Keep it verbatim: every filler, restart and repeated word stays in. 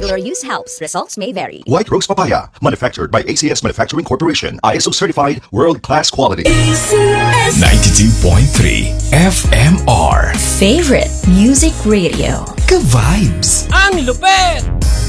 Regular use helps. Results may vary. White Rose Papaya, manufactured by A C S Manufacturing Corporation. I S O certified, world-class quality. ninety-two point three F M R Favorite Music Radio. Ka-vibes. Ang lupet!